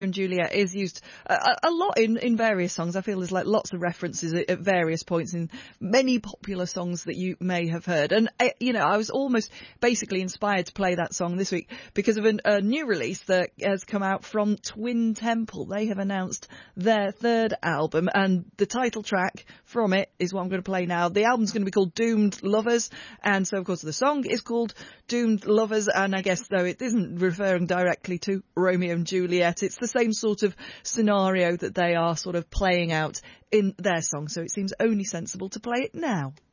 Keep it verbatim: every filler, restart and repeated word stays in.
and Juliet is used a, a lot in, in various songs. I feel there's like lots of references at, at various points in many popular songs that you may have heard. And, uh, you know, I was almost basically inspired to play that song this week because of an, a new release that has come out from Twin Temple. They have announced their third album, and the title track from it is what I'm going to play now. The album's going to be called Doomed Lovers, and so, of course, the song is called Doomed Lovers, and I guess, though, it isn't referring directly to Romeo and Juliet, it's the same sort of scenario that they are sort of playing out in their song, so it seems only sensible to play it now.